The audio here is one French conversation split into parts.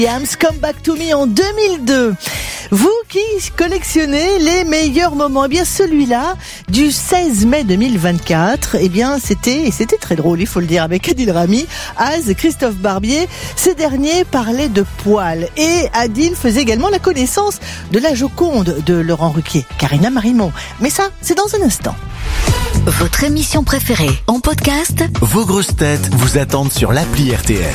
Yams, Come Back to Me en 2002. Vous qui collectionnez les meilleurs moments, eh bien celui-là du 16 mai 2024, eh bien c'était très drôle, il faut le dire, avec Adil Rami, Az, Christophe Barbier. Ces derniers parlaient de poils et Adil faisait également la connaissance de la Joconde de Laurent Ruquier, Karina Marimont. Mais ça, c'est dans un instant. Votre émission préférée en podcast, vos grosses têtes vous attendent sur l'appli RTL.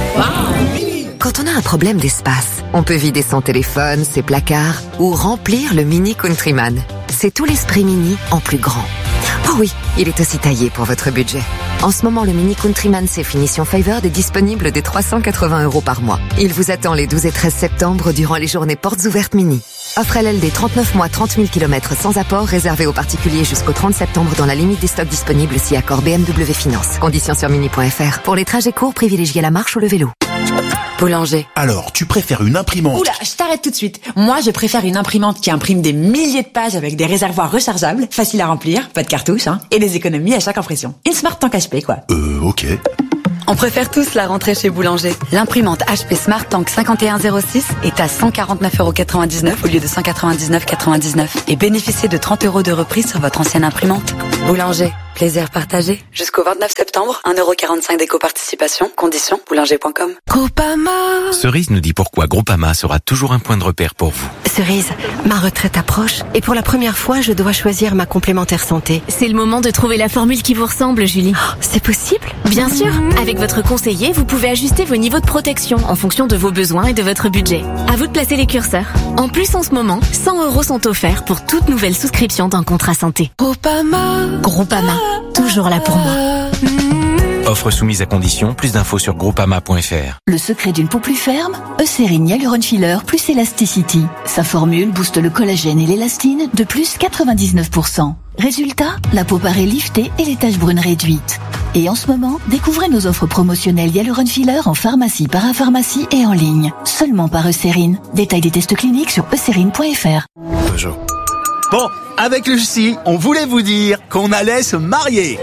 Quand on a un problème d'espace, on peut vider son téléphone, ses placards ou remplir le Mini Countryman. C'est tout l'esprit Mini en plus grand. Oh oui, il est aussi taillé pour votre budget. En ce moment, le Mini Countryman c'est finition Favored est disponible dès 380 € par mois. Il vous attend les 12 et 13 septembre durant les journées portes ouvertes Mini. Offre LLD 39 mois, 30 000 km sans apport, réservé aux particuliers jusqu'au 30 septembre dans la limite des stocks disponibles si accord BMW Finance. Conditions sur mini.fr. Pour les trajets courts, privilégiez la marche ou le vélo. Boulanger. Alors, tu préfères une imprimante? Oula, je t'arrête tout de suite. Moi, je préfère une imprimante qui imprime des milliers de pages avec des réservoirs rechargeables, facile à remplir, pas de cartouches, et des économies à chaque impression. Une Smart Tank HP, quoi. Ok. On préfère tous la rentrée chez Boulanger. L'imprimante HP Smart Tank 5106 est à 149,99 € au lieu de 199,99 € et bénéficiez de 30 € de reprise sur votre ancienne imprimante. Boulanger, plaisir partagé. Jusqu'au 29 septembre, 1,45 € d'éco-participation. Conditions, boulanger.com. Groupama. Cerise nous dit pourquoi Groupama sera toujours un point de repère pour vous. Cerise, ma retraite approche et pour la première fois, je dois choisir ma complémentaire santé. C'est le moment de trouver la formule qui vous ressemble, Julie. Oh, c'est possible? Bien sûr. Avec votre conseiller, vous pouvez ajuster vos niveaux de protection en fonction de vos besoins et de votre budget. À vous de placer les curseurs. En plus, en ce moment, 100 € sont offerts pour toute nouvelle souscription d'un contrat santé. Groupama, toujours là pour moi. Offre soumise à condition, plus d'infos sur groupama.fr. Le secret d'une peau plus ferme, Eucérine Hyaluron Filler plus Elasticity. Sa formule booste le collagène et l'élastine de plus 99%. Résultat, la peau paraît liftée et les taches brunes réduites. Et en ce moment, découvrez nos offres promotionnelles Hyaluron Filler en pharmacie, parapharmacie et en ligne. Seulement par Eucérine. Détail des tests cliniques sur eucérine.fr. Peugeot. Bon, avec Lucie, on voulait vous dire qu'on allait se marier.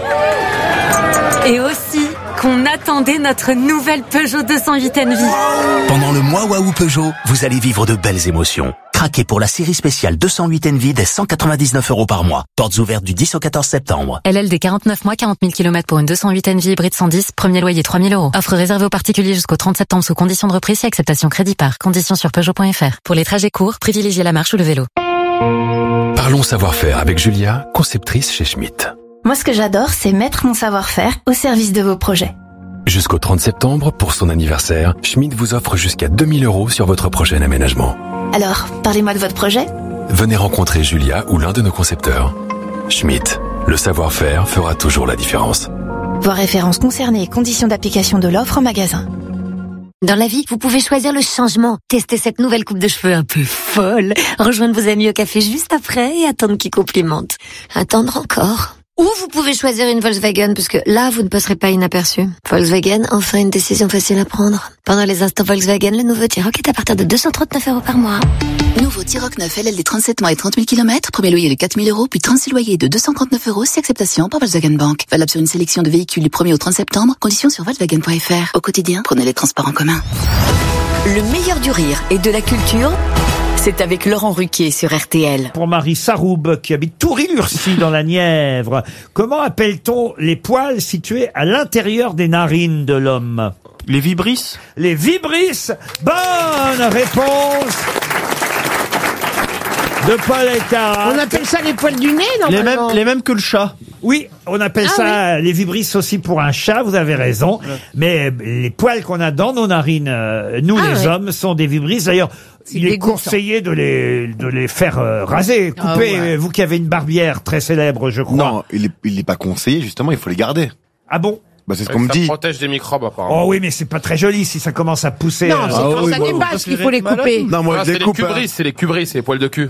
Et aussi qu'on attendait notre nouvelle Peugeot 208 Envy. Pendant le mois Waouh Peugeot, vous allez vivre de belles émotions. Craquez pour la série spéciale 208 Envy dès 199 € par mois. Portes ouvertes du 10 au 14 septembre. LLD 49 mois, 40 000 km pour une 208 Envy hybride 110, premier loyer 3 000 €. Offre réservée aux particuliers jusqu'au 30 septembre sous conditions de reprise et acceptation crédit par. Conditions sur Peugeot.fr. Pour les trajets courts, privilégiez la marche ou le vélo. Parlons savoir-faire avec Julia, conceptrice chez Schmitt. Moi, ce que j'adore, c'est mettre mon savoir-faire au service de vos projets. Jusqu'au 30 septembre, pour son anniversaire, Schmitt vous offre jusqu'à 2 000 € sur votre prochain aménagement. Alors, parlez-moi de votre projet. Venez rencontrer Julia ou l'un de nos concepteurs. Schmitt, le savoir-faire fera toujours la différence. Voir références concernées et conditions d'application de l'offre en magasin. Dans la vie, vous pouvez choisir le changement. Tester cette nouvelle coupe de cheveux un peu folle. Rejoindre vos amis au café juste après et attendre qu'ils complimentent. Attendre encore. Ou vous pouvez choisir une Volkswagen, parce que là, vous ne passerez pas inaperçu. Volkswagen, enfin une décision facile à prendre. Pendant les instants Volkswagen, le nouveau T-Roc est à partir de 239 € par mois. Nouveau T-Roc 9 LLD 37 mois et 30 000 km. Premier loyer de 4 000 €, puis 36 loyers de 239 € si acceptation par Volkswagen Bank. Valable sur une sélection de véhicules du 1er au 30 septembre. Conditions sur Volkswagen.fr. Au quotidien, prenez les transports en commun. Le meilleur du rire et de la culture, c'est avec Laurent Ruquier sur RTL. Pour Marie Saroub, qui habite Toury-Lurcy dans la Nièvre, comment appelle-t-on les poils situés à l'intérieur des narines de l'homme? Les vibrisses. Les vibrisses. Bonne réponse de Paul État. On appelle ça les poils du nez, normalement. Les mêmes que le chat. Oui, on appelle ça les vibrisses aussi pour un chat, vous avez raison. Mais les poils qu'on a dans nos narines, nous les hommes, sont des vibrisses. D'ailleurs, il est conseillé de les faire raser, couper. Vous qui avez une barbière très célèbre, je crois. Non, il est pas conseillé, justement, il faut les garder. Ah bon? Bah, c'est ce qu'on me dit. Ça protège des microbes, apparemment. Oh oui, mais c'est pas très joli si ça commence à pousser. Non, c'est quand ça dépasse qu'il faut les couper. Non, moi, je les coupe. C'est les cubris, c'est les poils de cul.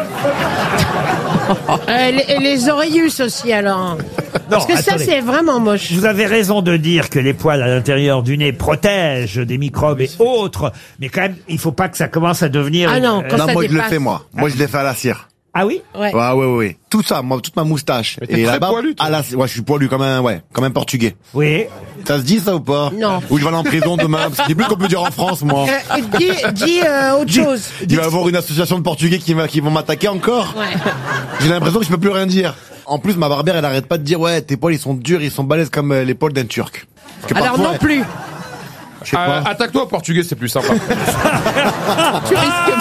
Et les oreillus aussi, alors. Parce que attendez. ça, c'est vraiment moche. Vous avez raison de dire que les poils à l'intérieur du nez protègent des microbes et autres, mais quand même, il faut pas que ça commence à devenir... Ah non, quand ça moi, dépasse. je le fais, moi. Moi, je les fais à la cire. Ah oui? Ouais. Tout ça, moi, toute ma moustache. Mais t'es très poilu, toi. je suis poilu comme un Portugais. Oui. Ça se dit ça ou pas? Non. Ou je vais aller en prison demain, parce que c'est plus qu'on peut dire en France, moi. Dis autre chose. Il va y avoir une association de Portugais qui vont m'attaquer encore. Ouais. J'ai l'impression que je peux plus rien dire. En plus, ma barbière, elle arrête pas de dire, ouais, tes poils, ils sont durs, ils sont balèzes comme les poils d'un Turc. Parce que Alors parfois, non plus. je sais pas. Attaque-toi au portugais, c'est plus sympa. Tu risques.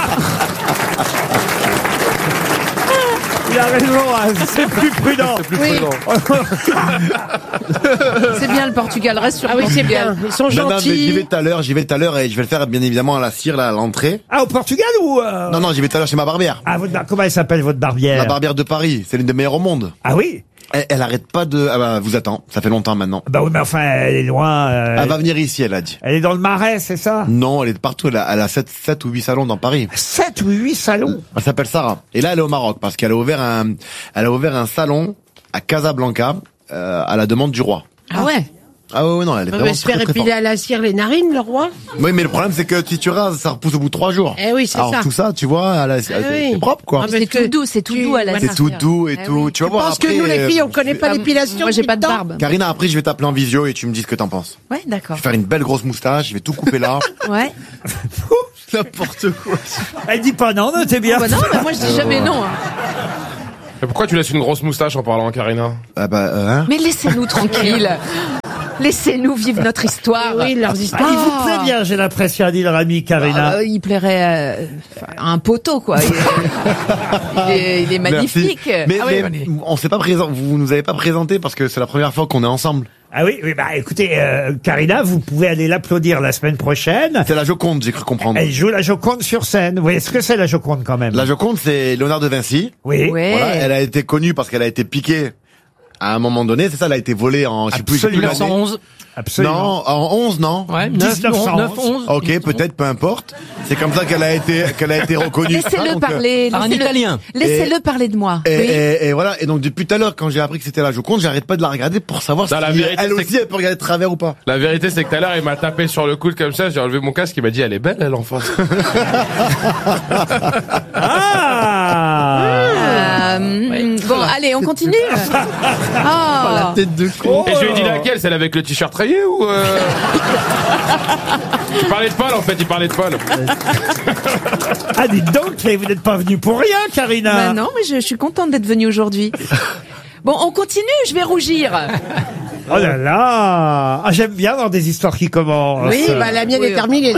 Il a raison, c'est plus prudent. C'est plus Oui. prudent. C'est bien le Portugal, reste sur Ah oui, c'est bien. Ils sont Non, mais j'y vais gentils. tout à l'heure et je vais le faire bien évidemment à la cire, là, à l'entrée. Ah, au Portugal ou Non, j'y vais tout à l'heure chez ma barbière. Ah, comment elle s'appelle votre barbière? La barbière de Paris, c'est l'une des meilleures au monde. Ah oui? Elle arrête pas de... Ah bah, vous attend, ça fait longtemps maintenant. Bah oui, mais enfin, elle est loin. Elle va venir ici, elle a dit. Elle est dans le Marais, c'est ça? Non, elle est partout, elle a 7 ou 8 salons dans Paris. 7 ou 8 salons? Elle s'appelle Sarah. Et là, elle est au Maroc, parce qu'elle a ouvert un salon à Casablanca, à la demande du roi. Ah ouais. Ah ouais, non, elle est On vraiment va se faire très, très épiler forte. à la cire les narines, le roi. Oui, mais le problème, c'est que si tu rases, ça repousse au bout de 3 jours. Eh oui, c'est Alors, ça. tout ça, tu vois, c'est propre, quoi. Ah, parce C'est que tout doux, c'est tout doux à la C'est tout doux et tout. Tu vas Je voir pense après. que nous, les filles, on connaît pas l'épilation. Moi, j'ai pas de depuis barbe. Karina, après, je vais t'appeler en visio et tu me dis ce que t'en penses. Ouais, d'accord. Je vais faire une belle grosse moustache, je vais tout couper là. Ouais. N'importe quoi. Elle dit pas non, notez bien. Bah non, bah moi je dis jamais non. Mais pourquoi tu laisses une grosse moustache en parlant à Karina? Ah bah, hein. Mais laissez-nous tranquilles. Laissez-nous temps vivre notre histoire. Oui, leurs histoires. Il vous plaît bien, j'ai l'impression, Adil Rami, Karina. Il plairait à un poteau, quoi. Il est magnifique. Mais, Ah ouais, mais on s'est pas présent, vous nous avez pas présenté parce que c'est la première fois qu'on est ensemble. Ah oui, oui, bah écoutez, Karina, vous pouvez aller l'applaudir la semaine prochaine. C'est la Joconde, j'ai cru comprendre. Elle joue la Joconde sur scène. Vous voyez ce que c'est la Joconde quand même? La Joconde, c'est Léonard de Vinci. Oui. Ouais. Voilà, elle a été connue parce qu'elle a été piquée à un moment donné. C'est ça, elle a été volée en, je sais plus, 1911. Absolument. Non, en 11, non? Ouais, 1911. 11. Ok, peut-être, peu importe. C'est comme ça qu'elle a été reconnue. Laissez-le Donc, parler. Par un laissez-le- Italien. Laissez-le parler de moi. Oui. Et voilà. Et donc, depuis tout à l'heure, quand j'ai appris que c'était la Joconde, j'arrête pas de la regarder pour savoir si Non, la vérité, elle c'est aussi, elle peut regarder de travers ou pas. La vérité, c'est que tout à l'heure, il m'a tapé sur le coude comme ça, j'ai enlevé mon casque, il m'a dit, elle est belle, elle, enfant. Bon, allez, on continue. Ah. Tête de con. Et je lui ai dit laquelle, celle avec le t-shirt rayé ou Tu parlais de Paul, en fait, il parlait de Paul. Ah, dites donc, vous n'êtes pas venu pour rien, Karina. Bah non, mais je suis contente d'être venue aujourd'hui. Bon, on continue, je vais rougir. Oh là là. Ah, j'aime bien avoir des histoires qui commencent. Oui, bah la mienne est terminée.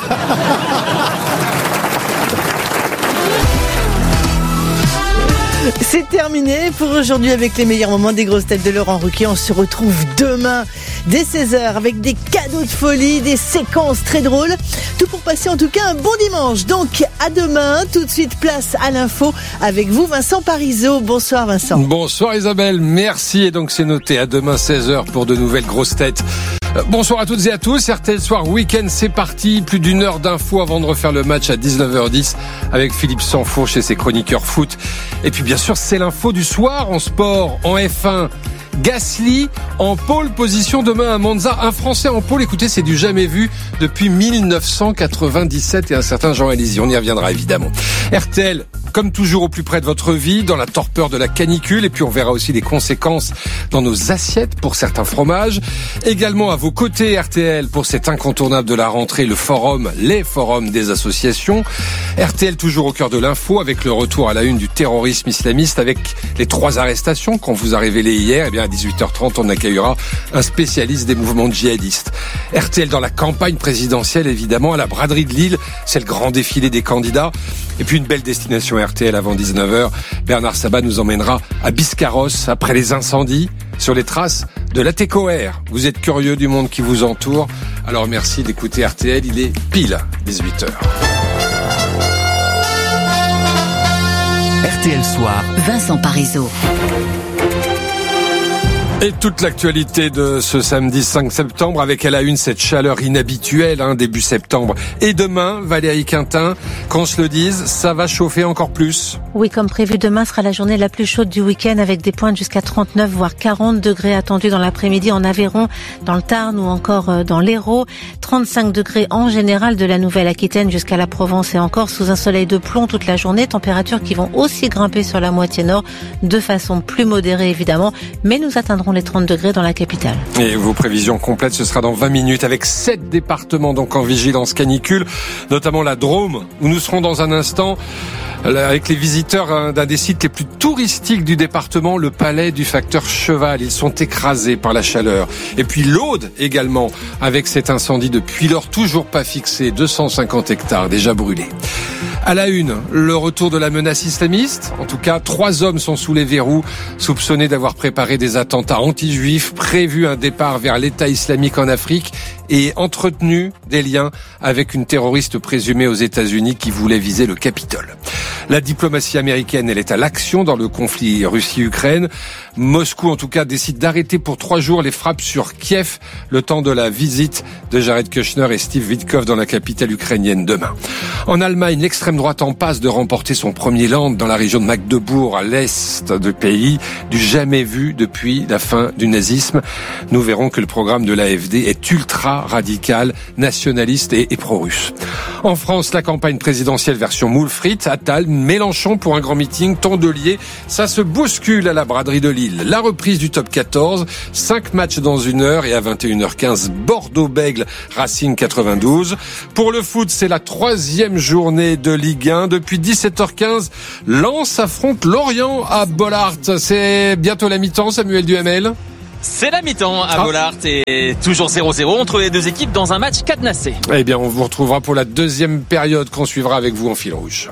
C'est terminé pour aujourd'hui avec les meilleurs moments des grosses têtes de Laurent Ruquier. On se retrouve demain dès 16h avec des cadeaux de folie, des séquences très drôles. Tout pour passer en tout cas un bon dimanche. Donc à demain, tout de suite place à l'info avec vous Vincent Parisot. Bonsoir Vincent. Bonsoir Isabelle, merci. Et donc c'est noté à demain 16h pour de nouvelles grosses têtes. Bonsoir à toutes et à tous. RTL Soir Week-end, c'est parti. Plus d'une heure d'infos avant de refaire le match à 19h10 avec Philippe Sansfourche et ses chroniqueurs foot. Et puis bien sûr, c'est l'info du soir en sport, en F1. Gasly en pole position demain à Monza. Un Français en pole, écoutez, c'est du jamais vu depuis 1997 et un certain Jean Alési. On y reviendra évidemment. RTL, comme toujours au plus près de votre vie, dans la torpeur de la canicule. Et puis on verra aussi les conséquences dans nos assiettes pour certains fromages. Également à vos côtés RTL pour cet incontournable de la rentrée, le forum, les forums des associations. RTL toujours au cœur de l'info avec le retour à la une du terrorisme islamiste avec les 3 arrestations qu'on vous a révélées hier. Eh bien, à 18h30, on accueillera un spécialiste des mouvements djihadistes. RTL dans la campagne présidentielle, évidemment, à la braderie de Lille. C'est le grand défilé des candidats. Et puis une belle destination RTL avant 19h. Bernard Sabat nous emmènera à Biscarrosse après les incendies, sur les traces de la TECOR. Vous êtes curieux du monde qui vous entoure. Alors merci d'écouter RTL. Il est pile 18h. RTL Soir. Vincent Parisot. Et toute l'actualité de ce samedi 5 septembre avec à la une cette chaleur inhabituelle, début septembre. Et demain, Valérie Quintin, qu'on se le dise, ça va chauffer encore plus. Oui, comme prévu, demain sera la journée la plus chaude du week-end avec des pointes jusqu'à 39 voire 40 degrés attendus dans l'après-midi en Aveyron, dans le Tarn ou encore dans l'Hérault. 35 degrés en général de la Nouvelle-Aquitaine jusqu'à la Provence et encore sous un soleil de plomb toute la journée. Températures qui vont aussi grimper sur la moitié nord de façon plus modérée évidemment, mais nous atteindrons les 30 degrés dans la capitale. Et vos prévisions complètes, ce sera dans 20 minutes avec 7 départements donc en vigilance canicule, notamment la Drôme, où nous serons dans un instant avec les visiteurs d'un des sites les plus touristiques du département, le palais du facteur Cheval. Ils sont écrasés par la chaleur. Et puis l'Aude également, avec cet incendie depuis lors toujours pas fixé, 250 hectares déjà brûlés. À la une, le retour de la menace islamiste. En tout cas, 3 hommes sont sous les verrous, soupçonnés d'avoir préparé des attentats anti-juifs, prévu un départ vers l'État islamique en Afrique et entretenu des liens avec une terroriste présumée aux États-Unis qui voulait viser le Capitole. La diplomatie américaine, elle est à l'action dans le conflit Russie-Ukraine. Moscou, en tout cas, décide d'arrêter pour 3 jours les frappes sur Kiev, le temps de la visite de Jared Kushner et Steve Witkoff dans la capitale ukrainienne demain. En Allemagne, l'extrême droite en passe de remporter son premier land dans la région de Magdebourg, à l'est du pays, du jamais vu depuis la fin du nazisme. Nous verrons que le programme de l'AfD est ultra radical, nationaliste et pro-russe. En France, la campagne présidentielle version moule frites, Attal, Mélenchon pour un grand meeting, Tondelier, ça se bouscule à la braderie de Lille. La reprise du top 14, 5 matchs dans 1 heure et à 21h15, Bordeaux-Bègles, Racing 92. Pour le foot, c'est la 3e journée de Ligue 1. Depuis 17h15, Lens affronte Lorient à Bollaert. C'est bientôt la mi-temps, Samuel Duhamel. C'est la mi-temps à Bollaert et toujours 0-0 entre les deux équipes dans un match cadenassé. Eh bien, on vous retrouvera pour la 2e période qu'on suivra avec vous en fil rouge.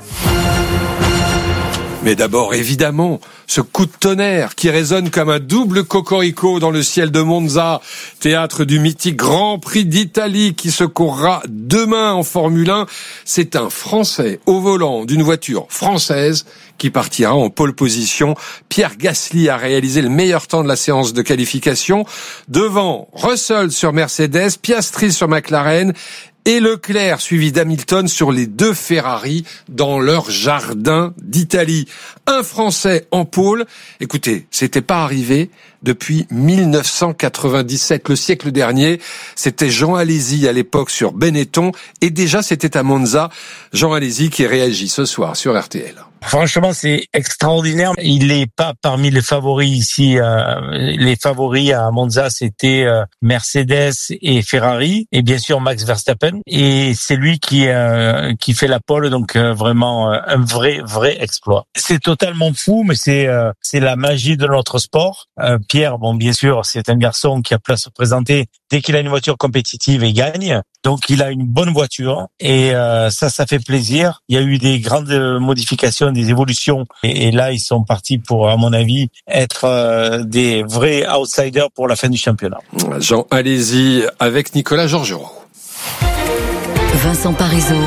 Mais d'abord, évidemment, ce coup de tonnerre qui résonne comme un double cocorico dans le ciel de Monza, théâtre du mythique Grand Prix d'Italie qui se courra demain en Formule 1. C'est un Français au volant d'une voiture française qui partira en pole position. Pierre Gasly a réalisé le meilleur temps de la séance de qualification. Devant, Russell sur Mercedes, Piastri sur McLaren et Leclerc suivi d'Hamilton sur les 2 Ferrari dans leur jardin d'Italie. Un Français en pôle. Écoutez, c'était pas arrivé depuis 1997, le siècle dernier. C'était Jean Alesi à l'époque sur Benetton et déjà c'était à Monza. Jean Alesi qui réagit ce soir sur RTL. Franchement, c'est extraordinaire. Il n'est pas parmi les favoris ici. Les favoris à Monza, c'était Mercedes et Ferrari, et bien sûr Max Verstappen. Et c'est lui qui fait la pole, donc vraiment un vrai exploit. C'est totalement fou, mais c'est la magie de notre sport. Pierre, bon, bien sûr, c'est un garçon qui a place à se présenter. Dès qu'il a une voiture compétitive, il gagne. Donc, il a une bonne voiture et ça fait plaisir. Il y a eu des grandes modifications, des évolutions. Et là, ils sont partis pour, à mon avis, être des vrais outsiders pour la fin du championnat. Jean Alesi avec Nicolas Georgerot. Vincent Parisot.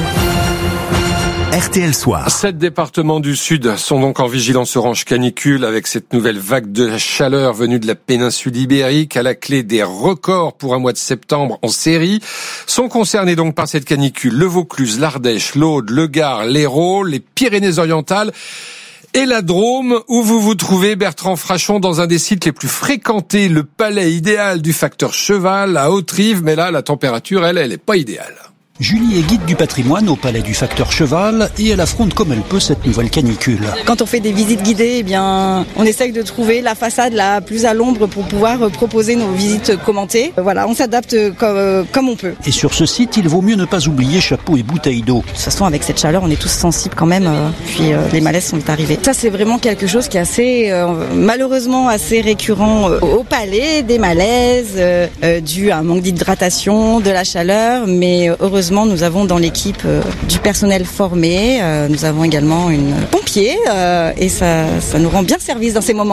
RTL Soir. 7 départements du Sud sont donc en vigilance orange canicule avec cette nouvelle vague de chaleur venue de la péninsule ibérique. À la clé, des records pour un mois de septembre en série. Sont concernés donc par cette canicule le Vaucluse, l'Ardèche, l'Aude, le Gard, l'Hérault, les Pyrénées-Orientales et la Drôme, où vous vous trouvez, Bertrand Frachon, dans un des sites les plus fréquentés, le palais idéal du facteur Cheval à Haute-Rive. Mais là, la température, elle est pas idéale. Julie est guide du patrimoine au palais du facteur Cheval et elle affronte comme elle peut cette nouvelle canicule. Quand on fait des visites guidées, eh bien, on essaye de trouver la façade la plus à l'ombre pour pouvoir proposer nos visites commentées. Voilà, on s'adapte comme on peut. Et sur ce site, il vaut mieux ne pas oublier chapeau et bouteille d'eau. De toute façon, avec cette chaleur, on est tous sensibles quand même. Puis les malaises sont arrivés. Ça, c'est vraiment quelque chose qui est assez, malheureusement, assez récurrent au palais. Des malaises dus à un manque d'hydratation, de la chaleur, mais heureusement, nous avons dans l'équipe du personnel formé, nous avons également une pompier et ça nous rend bien service dans ces moments-là.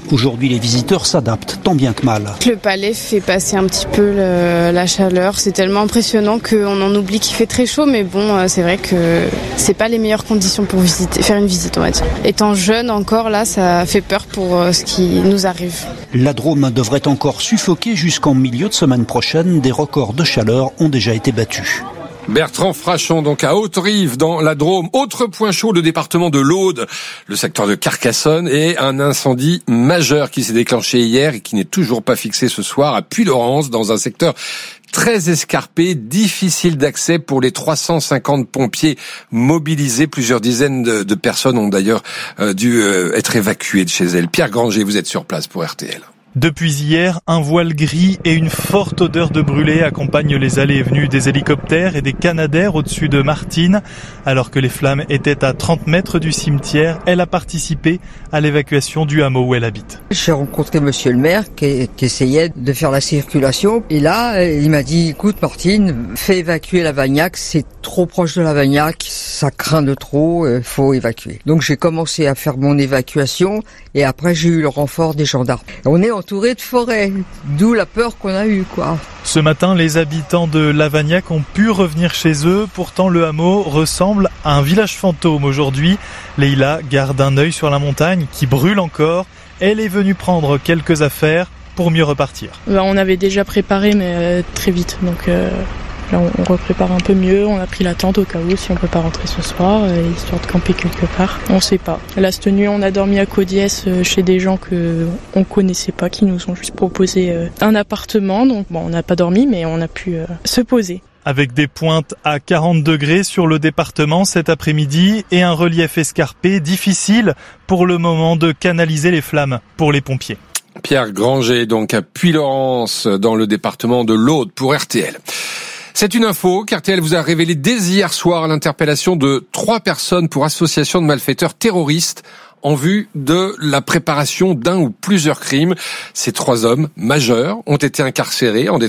Aujourd'hui, les visiteurs s'adaptent tant bien que mal. Le palais fait passer un petit peu la chaleur. C'est tellement impressionnant qu'on en oublie qu'il fait très chaud, mais bon, c'est vrai que c'est pas les meilleures conditions pour faire une visite, on va dire. Étant jeune encore, là, ça fait peur pour ce qui nous arrive. La Drôme devrait encore suffoquer jusqu'en milieu de semaine prochaine. Des records de chaleur ont déjà été battus. Bertrand Frachon, donc à Haute-Rive, dans la Drôme. Autre point chaud, le département de l'Aude, le secteur de Carcassonne, et un incendie majeur qui s'est déclenché hier et qui n'est toujours pas fixé ce soir à Puylaurens, dans un secteur très escarpé, difficile d'accès pour les 350 pompiers mobilisés. Plusieurs dizaines de personnes ont d'ailleurs dû être évacuées de chez elles. Pierre Granger, vous êtes sur place pour RTL. Depuis hier, un voile gris et une forte odeur de brûlé accompagnent les allées et venues des hélicoptères et des canadaires au-dessus de Martine. Alors que les flammes étaient à 30 mètres du cimetière, elle a participé à l'évacuation du hameau où elle habite. J'ai rencontré monsieur le maire qui essayait de faire la circulation. Et là, il m'a dit, écoute Martine, fais évacuer Lavagnac, c'est trop proche de Lavagnac, ça craint de trop, faut évacuer. Donc j'ai commencé à faire mon évacuation et après j'ai eu le renfort des gendarmes. On est entouré de forêt, d'où la peur qu'on a eue, quoi. Ce matin, les habitants de Lavagnac ont pu revenir chez eux. Pourtant, le hameau ressemble à un village fantôme aujourd'hui. Leïla garde un œil sur la montagne qui brûle encore. Elle est venue prendre quelques affaires pour mieux repartir. On avait déjà préparé, mais très vite. Donc là, on reprépare un peu mieux. On a pris la tente au cas où, si on peut pas rentrer ce soir, histoire de camper quelque part. On sait pas. Là, cette nuit, on a dormi à Caudiès chez des gens que on connaissait pas, qui nous ont juste proposé un appartement. Donc bon, on n'a pas dormi, mais on a pu se poser. Avec des pointes à 40 degrés sur le département cet après-midi et un relief escarpé, difficile pour le moment de canaliser les flammes pour les pompiers. Pierre Granger, donc à Puylaurens, dans le département de l'Aude, pour RTL. C'est une info qu'RTL vous a révélé dès hier soir l'interpellation de 3 personnes pour association de malfaiteurs terroristes en vue de la préparation d'un ou plusieurs crimes. Ces 3 hommes majeurs ont été incarcérés en